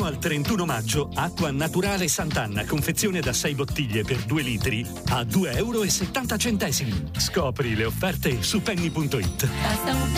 al 31 maggio, acqua naturale Sant'Anna, confezione da 6 bottiglie per 2 litri, a €2,70. Scopri le offerte su penny.it. Basta un